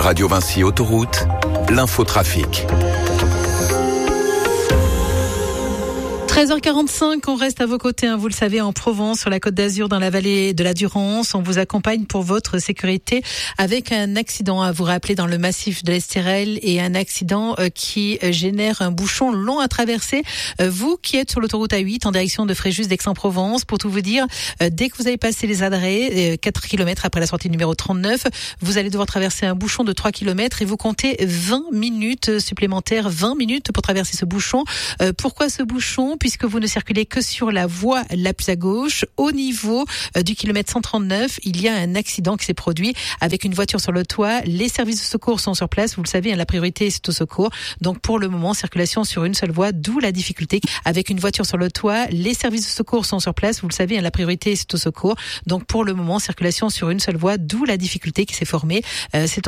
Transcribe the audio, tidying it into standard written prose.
Radio Vinci Autoroute, l'infotrafic. 13h45, on reste à vos côtés, vous le savez, en Provence, sur la Côte d'Azur, dans la vallée de la Durance. On vous accompagne pour votre sécurité avec un accident à vous rappeler dans le massif de l'Estérel et un accident qui génère un bouchon long à traverser. Vous qui êtes sur l'autoroute A8 en direction de Fréjus d'Aix-en-Provence, pour tout vous dire, dès que vous avez passé les Adrets, 4 km après la sortie numéro 39, vous allez devoir traverser un bouchon de 3 km et vous comptez 20 minutes supplémentaires, 20 minutes pour traverser ce bouchon. Pourquoi ce bouchon ? Puisque vous ne circulez que sur la voie la plus à gauche, au niveau du kilomètre 139, il y a un accident qui s'est produit avec une voiture sur le toit. Les services de secours sont sur place, vous le savez, la priorité c'est au secours. Donc pour le moment, circulation sur une seule voie, d'où la difficulté. Avec une voiture sur le toit, les services de secours sont sur place, vous le savez, la priorité c'est au secours. Donc pour le moment, circulation sur une seule voie, d'où la difficulté qui s'est formée. C'est